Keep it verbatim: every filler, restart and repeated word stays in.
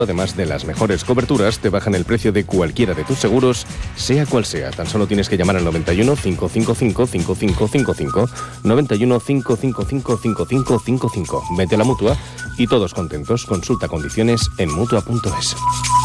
Además de las mejores coberturas, te bajan el precio de cualquiera de tus seguros, sea cual sea. Tan solo tienes que llamar al noventa y uno, cinco cinco cinco, cinco cinco cinco cinco, noventa y uno, cinco cinco cinco, cinco cinco cinco cinco. Vete a la Mutua y todos contentos. Consulta condiciones en mutua punto es.